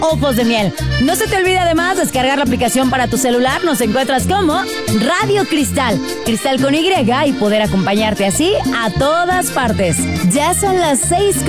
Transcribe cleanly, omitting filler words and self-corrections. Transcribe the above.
Ojos de Miel. No se te olvide además descargar la aplicación para tu celular. Nos encuentras como Radio Cristal. Cristal con Y y poder acompañarte así a todas partes. Ya son las 6.